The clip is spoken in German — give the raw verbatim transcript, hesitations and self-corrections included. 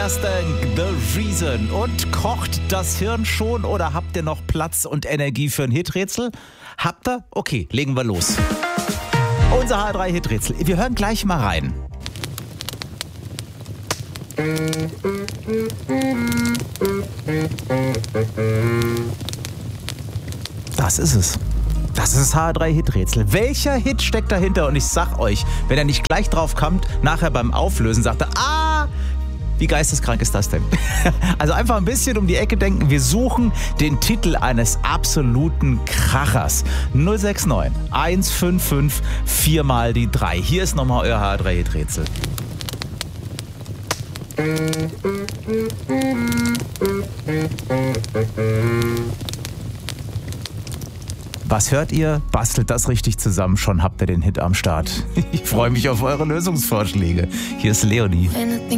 Stank, The Reason. Und kocht das Hirn schon oder habt ihr noch Platz und Energie für ein Hiträtsel? Habt ihr? Okay, legen wir los. Unser H drei Hiträtsel. Wir hören gleich mal rein. Das ist es. Das ist das H drei Hiträtsel. Welcher Hit steckt dahinter? Und ich sag euch, wenn er nicht gleich drauf kommt, nachher beim Auflösen sagt er, ah, wie geisteskrank ist das denn? Also einfach ein bisschen um die Ecke denken. Wir suchen den Titel eines absoluten Krachers. null sechs neun, eins fünf fünf, vier mal die drei. Hier ist nochmal euer H drei Hiträtsel. Was hört ihr? Bastelt das richtig zusammen. Schon habt ihr den Hit am Start. Ich freue mich auf eure Lösungsvorschläge. Hier ist Leonie.